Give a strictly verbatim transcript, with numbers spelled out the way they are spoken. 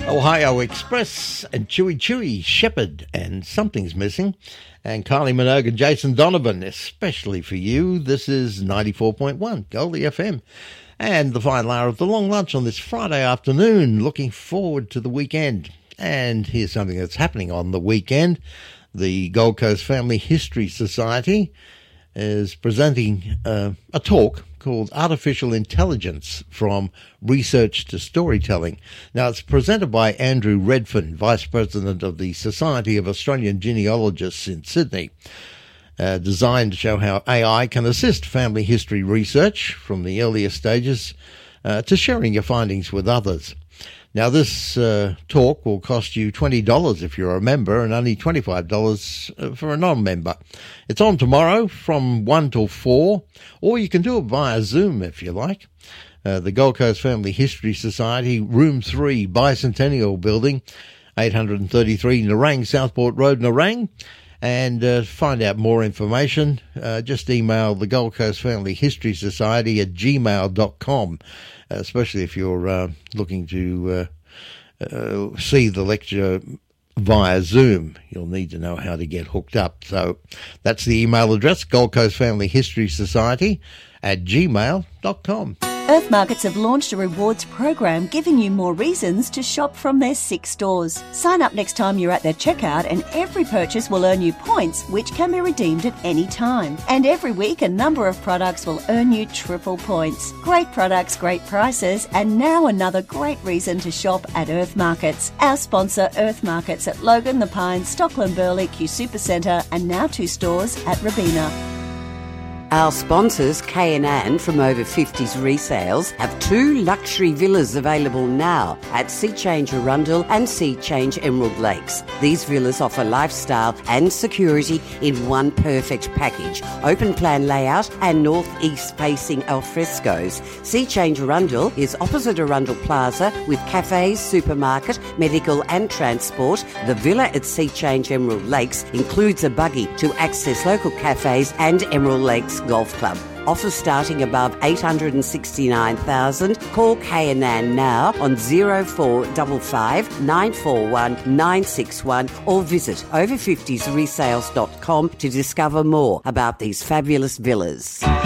Ohio Express and Chewy Chewy, Shepherd, and Something's Missing. And Kylie Minogue and Jason Donovan, especially for you. This is ninety-four point one Goldie F M. And the final hour of the long lunch on this Friday afternoon. Looking forward to the weekend. And here's something that's happening on the weekend. The Gold Coast Family History Society is presenting uh, a talk called Artificial Intelligence from Research to Storytelling. Now, it's presented by Andrew Redfern, Vice President of the Society of Australian Genealogists in Sydney, uh, designed to show how A I can assist family history research from the earliest stages uh, to sharing your findings with others. Now, this uh, talk will cost you twenty dollars if you're a member and only twenty-five dollars for a non-member. It's on tomorrow from one till four, or you can do it via Zoom if you like. Uh, the Gold Coast Family History Society, Room three, Bicentennial Building, eight thirty-three Nerang, Southport Road, Nerang. And uh, to find out more information, uh, just email the Gold Coast Family History Society at gmail dot com, uh, especially if you're uh, looking to uh, uh, see the lecture via Zoom. You'll need to know how to get hooked up. So that's the email address, Gold Coast Family History Society at gmail dot com. Earth Markets have launched a rewards program giving you more reasons to shop from their six stores. Sign up next time you're at their checkout and every purchase will earn you points which can be redeemed at any time. And every week a number of products will earn you triple points. Great products, great prices, and now another great reason to shop at Earth Markets. Our sponsor Earth Markets at Logan, The Pines, Stockland Burley, Q Supercentre and now two stores at Robina. Our sponsors, K and Ann from Over fifties Resales, have two luxury villas available now at Sea Change Arundel and Sea Change Emerald Lakes. These villas offer lifestyle and security in one perfect package. Open plan layout and northeast facing alfrescos. Sea Change Arundel is opposite Arundel Plaza with cafes, supermarket, medical and transport. The villa at Sea Change Emerald Lakes includes a buggy to access local cafes and Emerald Lakes Golf Club. Offers starting above eight hundred sixty-nine thousand dollars. Call K and Ann now on zero four five five, nine four one, nine six one or visit over fifties resales dot com to discover more about these fabulous villas.